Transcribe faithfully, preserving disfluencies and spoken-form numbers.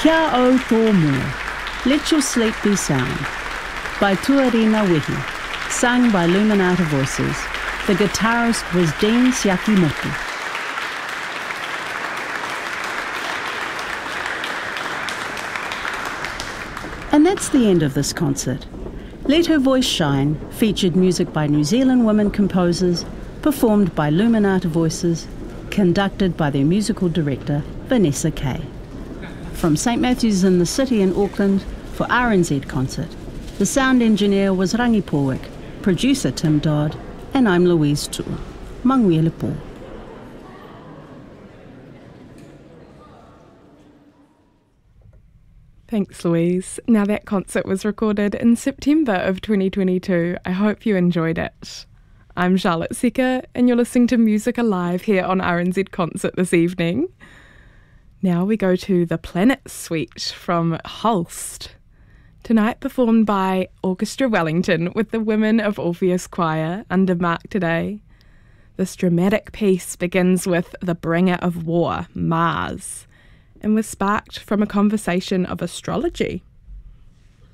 Kia o tō mua, Let Your Sleep Be Sound, by Tuarina Wehi, sung by Luminata Voices. The guitarist was Dean Siakimoto. And that's the end of this concert. Let Her Voice Shine featured music by New Zealand women composers, performed by Luminata Voices, conducted by their musical director, Vanessa Kay. From Saint Matthew's in the City in Auckland for R N Z Concert, the sound engineer was Rangi Porwick, producer Tim Dodd, and I'm Louise Tu. Manguele po. Thanks, Louise. Now, that concert was recorded in September of twenty twenty-two. I hope you enjoyed it. I'm Charlotte Secker, and you're listening to Music Alive here on R N Z Concert this evening. Now we go to The Planet Suite from Holst. Tonight performed by Orchestra Wellington with the Women of Orpheus Choir under Mark Today. This dramatic piece begins with the bringer of war, Mars, and was sparked from a conversation of astrology.